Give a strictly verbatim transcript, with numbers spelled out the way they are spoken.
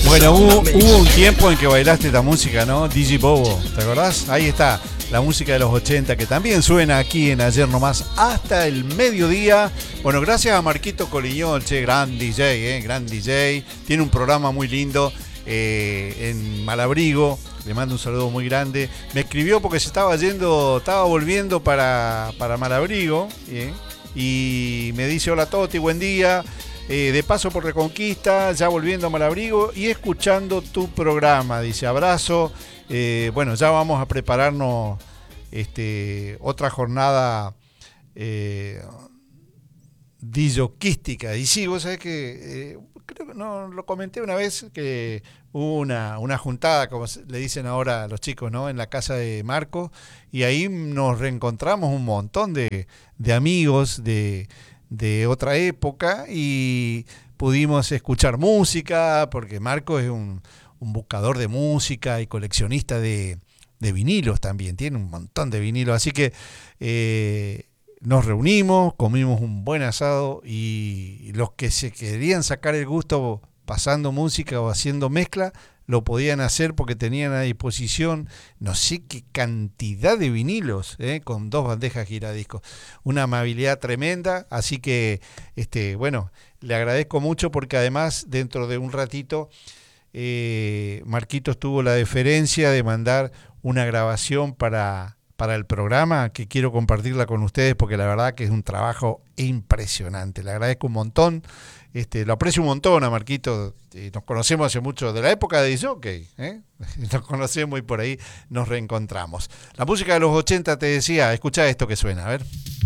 Bueno, hubo, hubo un tiempo en que bailaste esta música, ¿no? D J Bobo, ¿te acordás? Ahí está, la música de los ochenta que también suena aquí en Ayer Nomás hasta el mediodía. Bueno, gracias a Marquito Coliñol, che, gran D J, ¿eh? Gran D J. Tiene un programa muy lindo eh, en Malabrigo. Le mando un saludo muy grande. Me escribió porque se estaba yendo, estaba volviendo para, para Malabrigo, ¿eh? Y me dice: hola Toti, buen día. Eh, de paso por Reconquista, ya volviendo a Malabrigo y escuchando tu programa. Dice, abrazo. Eh, bueno, ya vamos a prepararnos este, otra jornada eh, disjoquística. Y sí, vos sabés que, eh, creo que no lo comenté una vez, que hubo una, una juntada, como le dicen ahora a los chicos, ¿no? En la casa de Marco, y ahí nos reencontramos un montón de, de amigos, de... de otra época, y pudimos escuchar música, porque Marco es un, un buscador de música y coleccionista de, de vinilos también, tiene un montón de vinilos, así que eh, nos reunimos, comimos un buen asado, y los que se querían sacar el gusto pasando música o haciendo mezcla, lo podían hacer porque tenían a disposición no sé qué cantidad de vinilos, ¿eh? Con dos bandejas giradiscos. Una amabilidad tremenda, así que este, bueno, le agradezco mucho porque además dentro de un ratito eh, Marquitos tuvo la deferencia de mandar una grabación para, para el programa que quiero compartirla con ustedes porque la verdad que es un trabajo impresionante. Le agradezco un montón. Este, lo aprecio un montón a Marquito, eh, nos conocemos hace mucho, de la época de disjockey, ¿eh? Nos conocemos y por ahí nos reencontramos. La música de los ochenta, te decía, escuchá esto que suena, a ver.